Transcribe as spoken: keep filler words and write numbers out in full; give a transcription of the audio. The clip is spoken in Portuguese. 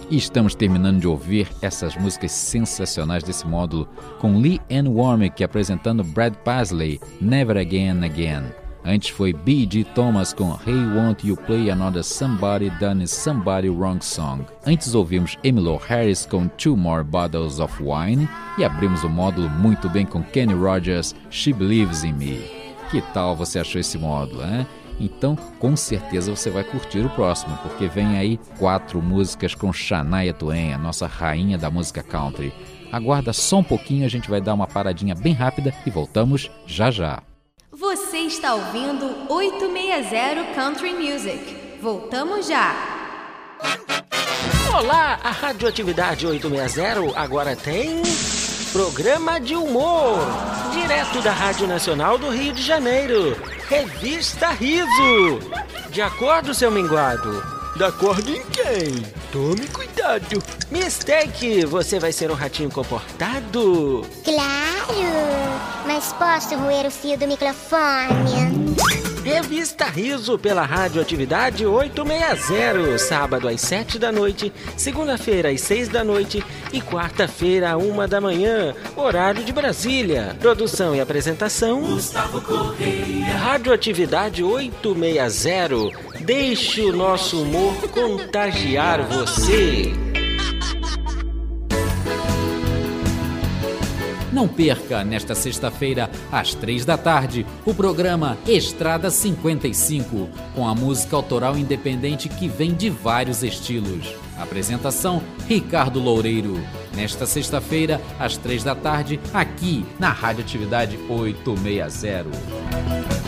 E estamos terminando de ouvir essas músicas sensacionais desse módulo com Lee Ann Womack apresentando Brad Paisley, Never Again Again. Antes foi B G Thomas com Hey Won't You Play Another Somebody Done Somebody Wrong Song. Antes ouvimos Emmylou Harris com Two More Bottles of Wine e abrimos o módulo muito bem com Kenny Rogers, She Believes in Me. Que tal você achou esse módulo, hein? Então, com certeza você vai curtir o próximo, porque vem aí quatro músicas com Shania Twain, a nossa rainha da música country. Aguarda só um pouquinho, a gente vai dar uma paradinha bem rápida e voltamos já já. Você está ouvindo oitocentos e sessenta Country Music. Voltamos já. Olá, a Radioatividade oitocentos e sessenta agora tem programa de humor, direto da Rádio Nacional do Rio de Janeiro. Revista Riso. De acordo, seu minguado? De acordo em quem? Tome cuidado. Mistake, você vai ser um ratinho comportado? Claro, mas posso roer o fio do microfone? Revista Riso pela Radioatividade oitocentos e sessenta, sábado às sete da noite, segunda-feira às seis da noite e quarta-feira à uma da manhã, horário de Brasília. Produção e apresentação Gustavo Correia. Radioatividade oitocentos e sessenta. Deixe o nosso humor contagiar você. Não perca, nesta sexta-feira, às três da tarde, o programa Estrada cinquenta e cinco, com a música autoral independente que vem de vários estilos. Apresentação, Ricardo Loureiro. Nesta sexta-feira, às três da tarde, aqui na Radioatividade oitocentos e sessenta.